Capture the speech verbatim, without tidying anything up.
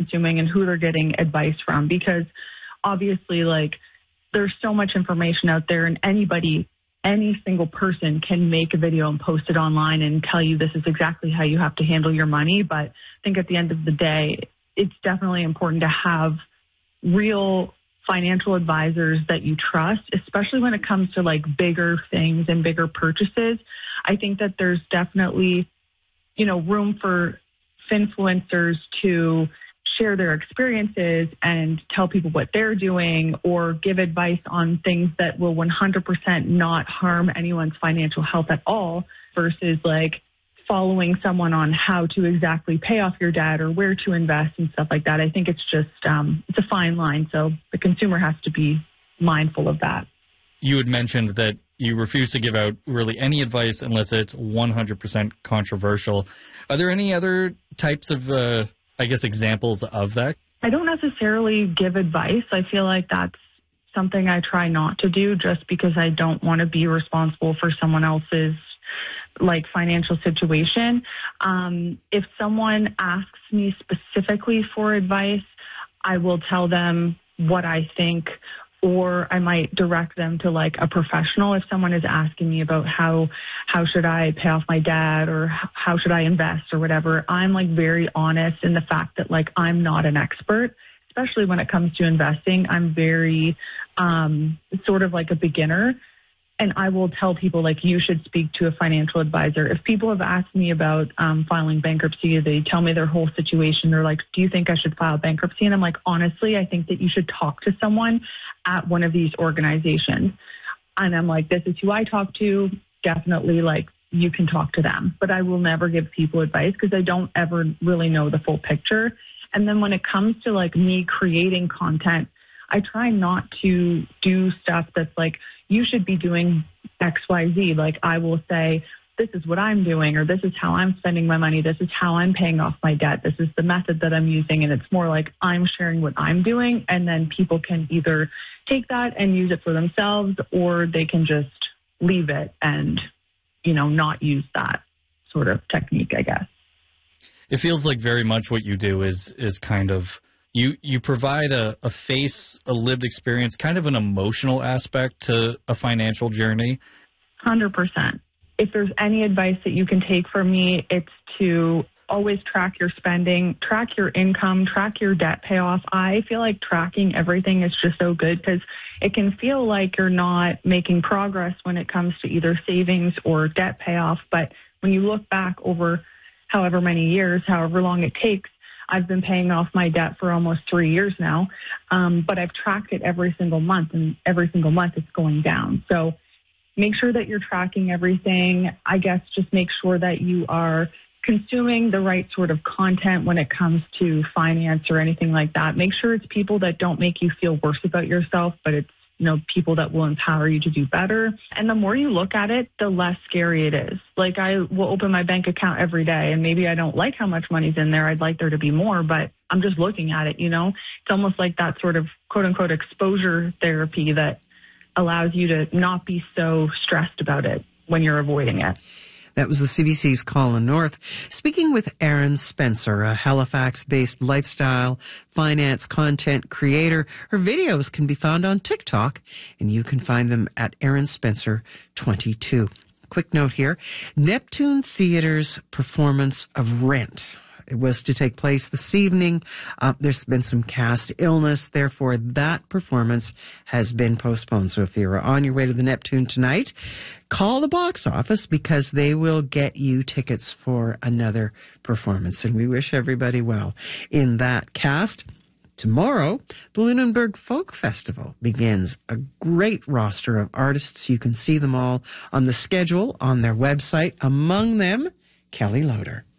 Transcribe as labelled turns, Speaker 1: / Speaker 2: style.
Speaker 1: consuming and who they're getting advice from, because obviously, like, there's so much information out there, and anybody, any single person can make a video and post it online and tell you this is exactly how you have to handle your money. But I think at the end of the day, it's definitely important to have real financial advisors that you trust, especially when it comes to like bigger things and bigger purchases. I think that there's definitely, you know, room for influencers to share their experiences and tell people what they're doing, or give advice on things that will one hundred percent not harm anyone's financial health at all, versus like following someone on how to exactly pay off your debt or where to invest and stuff like that. I think it's just, um, it's a fine line. So the consumer has to be mindful of that.
Speaker 2: You had mentioned that you refuse to give out really any advice unless it's one hundred percent controversial. Are there any other types of, uh, I guess, examples of that?
Speaker 1: I don't necessarily give advice. I feel like that's something I try not to do, just because I don't want to be responsible for someone else's like financial situation. Um, if someone asks me specifically for advice, I will tell them what I think, or I might direct them to like a professional. If someone is asking me about how, how should I pay off my debt, or how should I invest or whatever, I'm like very honest in the fact that like I'm not an expert, especially when it comes to investing. I'm very um, sort of like a beginner. And I will tell people, like, you should speak to a financial advisor. If people have asked me about um, filing bankruptcy, they tell me their whole situation. They're like, do you think I should file bankruptcy? And I'm like, honestly, I think that you should talk to someone at one of these organizations. And I'm like, this is who I talk to. Definitely, like, you can talk to them. But I will never give people advice because I don't ever really know the full picture. And then when it comes to, like, me creating content, I try not to do stuff that's like, you should be doing X, Y, Z. Like, I will say, this is what I'm doing, or this is how I'm spending my money. This is how I'm paying off my debt. This is the method that I'm using. And it's more like I'm sharing what I'm doing. And then people can either take that and use it for themselves, or they can just leave it and, you know, not use that sort of technique, I guess.
Speaker 2: It feels like very much what you do is, is kind of, You you provide a, a face, a lived experience, kind of an emotional aspect to a financial journey.
Speaker 1: one hundred percent. If there's any advice that you can take from me, it's to always track your spending, track your income, track your debt payoff. I feel like tracking everything is just so good, because it can feel like you're not making progress when it comes to either savings or debt payoff. But when you look back over however many years, however long it takes, I've been paying off my debt for almost three years now, um, but I've tracked it every single month, and every single month it's going down. So make sure that you're tracking everything. I guess just make sure that you are consuming the right sort of content when it comes to finance or anything like that. Make sure it's people that don't make you feel worse about yourself, but it's, you know, people that will empower you to do better. And the more you look at it, the less scary it is. Like, I will open my bank account every day, and maybe I don't like how much money's in there. I'd like there to be more, but I'm just looking at it, you know? It's almost like that sort of quote unquote exposure therapy that allows you to not be so stressed about it when you're avoiding it.
Speaker 3: That was the C B C's Colin North speaking with Erin Spencer, a Halifax-based lifestyle finance content creator. Her videos can be found on TikTok, and you can find them at Erin Spencer twenty-two. Quick note here, Neptune Theatre's performance of Rent. It was to take place this evening. Uh, there's been some cast illness. Therefore, that performance has been postponed. So if you're on your way to the Neptune tonight, call the box office, because they will get you tickets for another performance. And we wish everybody well in that cast. Tomorrow, the Lunenburg Folk Festival begins. A great roster of artists. You can see them all on the schedule on their website. Among them, Kelly Loader.